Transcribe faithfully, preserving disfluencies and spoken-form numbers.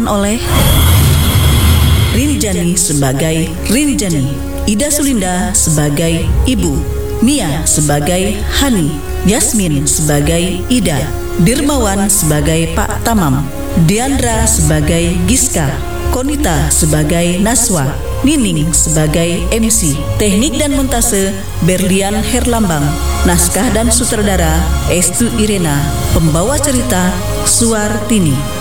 oleh Rinjani sebagai Rinjani, Ida Sulinda sebagai Ibu, Mia sebagai Hani, Yasmin sebagai Ida, Dirmawan sebagai Pak Tamam, Diandra sebagai Giska, Konita sebagai Naswa, Nining sebagai M C. Teknik dan montase Berlian Herlambang. Naskah dan sutradara Estu Irena. Pembawa cerita Suartini.